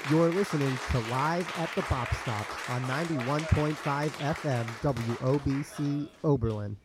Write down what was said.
You're listening to Live at the Bop Stop on 91.5 FM WOBC Oberlin.